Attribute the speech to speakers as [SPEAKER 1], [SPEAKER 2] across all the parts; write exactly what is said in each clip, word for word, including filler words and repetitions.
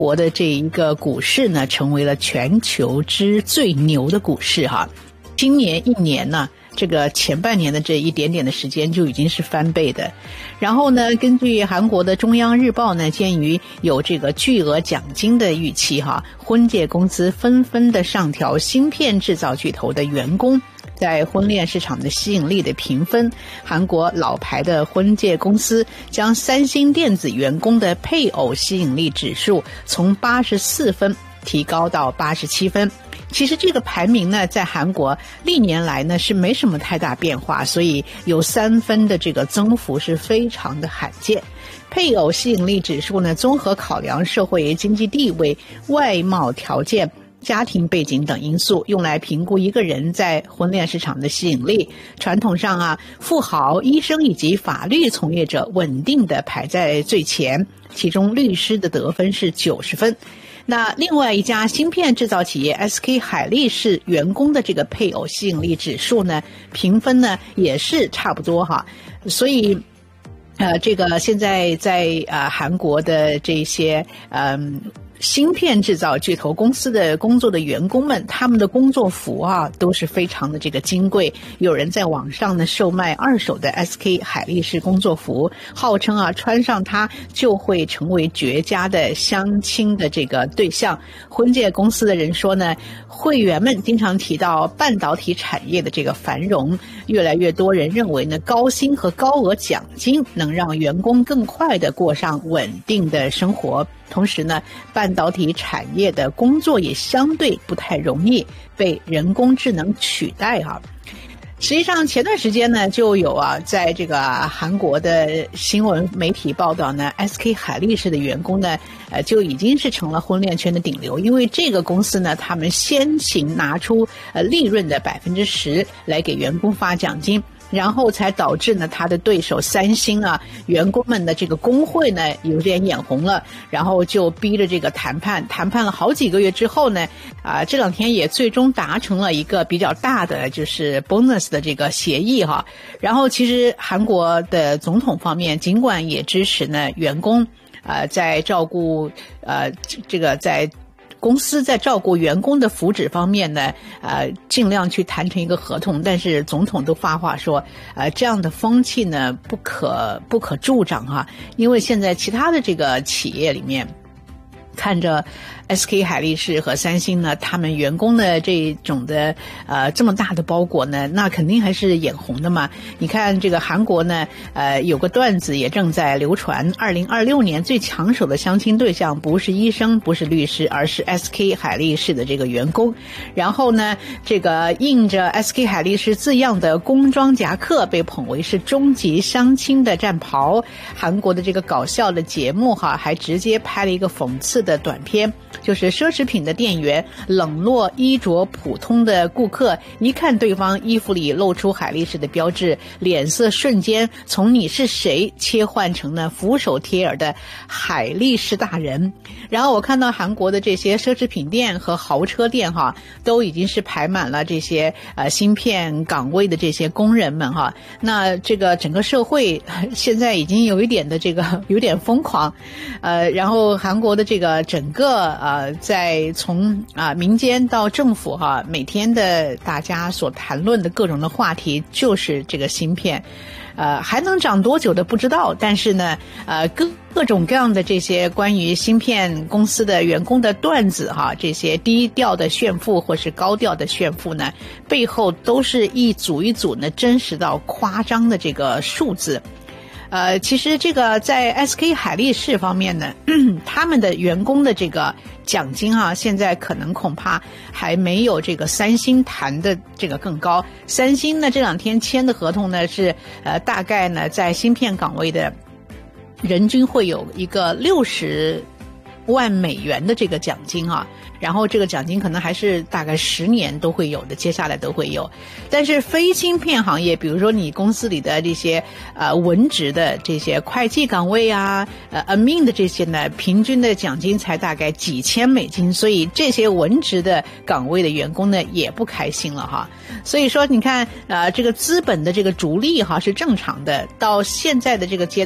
[SPEAKER 1] 国的这一个股市呢，成为了全球之最牛的股市哈。今年一年呢，这个前半年的这一点点的时间就已经是翻倍的。然后呢，根据韩国的中央日报呢，鉴于有这个巨额奖金的预期哈，婚介公司纷纷的上调芯片制造巨头的员工在婚恋市场的吸引力的评分。韩国老牌的婚介公司将三星电子员工的配偶吸引力指数从八十四分提高到八十七分。其实这个排名呢，在韩国历年来呢是没什么太大变化，所以有三分的这个增幅是非常的罕见。配偶吸引力指数呢，综合考量社会经济地位、外貌条件、家庭背景等因素，用来评估一个人在婚恋市场的吸引力。传统上啊，富豪、医生以及法律从业者稳定的排在最前，其中律师的得分是九十分。那另外一家芯片制造企业 S K 海力士员工的这个配偶吸引力指数呢，评分呢也是差不多哈。所以呃，这个现在在呃韩国的这些嗯。芯片制造巨头公司的工作的员工们，他们的工作服啊都是非常的这个金贵。有人在网上呢售卖二手的 S K 海力士工作服，号称啊穿上它就会成为绝佳的相亲的这个对象。婚介公司的人说呢，会员们经常提到半导体产业的这个繁荣，越来越多人认为呢，高薪和高额奖金能让员工更快地过上稳定的生活。同时呢，半导体产业的工作也相对不太容易被人工智能取代哈。实际上前段时间呢，就有啊，在这个韩国的新闻媒体报道呢 ，S K 海力士的员工呢，呃，就已经是成了婚恋圈的顶流，因为这个公司呢，他们先行拿出呃利润的百分之十来给员工发奖金。然后才导致呢，他的对手三星啊，员工们的这个工会呢有点眼红了，然后就逼着这个谈判，谈判了好几个月之后呢，啊，这两天也最终达成了一个比较大的就是 bonus 的这个协议哈。然后其实韩国的总统方面尽管也支持呢员工，呃，在照顾呃这个在。公司在照顾员工的福祉方面呢，呃，尽量去谈成一个合同，但是总统都发话说，呃，这样的风气呢，不可不可助长哈，因为现在其他的这个企业里面，看着 S K 海力士和三星呢，他们员工的这种的呃这么大的包裹呢，那肯定还是眼红的嘛。你看这个韩国呢，呃有个段子也正在流传，二零二六年最抢手的相亲对象不是医生，不是律师，而是 S K 海力士的这个员工。然后呢，这个印着 S K 海力士字样的工装夹克被捧为是终极相亲的战袍。韩国的这个搞笑的节目哈，还直接拍了一个讽刺的短片。就是奢侈品的店员冷落衣着普通的顾客，一看对方衣服里露出海力士的标志，脸色瞬间从你是谁切换成了俯首帖耳的海力士大人。然后我看到韩国的这些奢侈品店和豪车店哈，都已经是排满了这些呃芯片岗位的这些工人们哈。那这个整个社会现在已经有一点的这个有点疯狂，呃，然后韩国的这个整个呃，在从啊、呃、民间到政府哈，每天的大家所谈论的各种的话题就是这个芯片，呃，还能涨多久的不知道，但是呢，呃，各各种各样的这些关于芯片公司的员工的段子哈，这些低调的炫富或是高调的炫富呢，背后都是一组一组呢真实到夸张的这个数字。呃，其实这个在 S K 海力士方面呢，他们的员工的这个奖金啊，现在可能恐怕还没有这个三星谈的这个更高。三星呢这两天签的合同呢是呃大概呢在芯片岗位的人均会有一个六十万美元的这个奖金啊，然后这个奖金可能还是大概十年都会有的，接下来都会有。但是非芯片行业，比如说你公司里的这些呃文职的这些会计岗位啊，呃 admin 的这些呢，平均的奖金才大概几千美金，所以这些文职的岗位的员工呢也不开心了哈。所以说你看呃这个资本的这个逐利哈是正常的，到现在的这个阶段，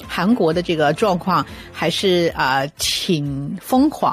[SPEAKER 1] 韩国的这个状况还是啊、呃、挺疯狂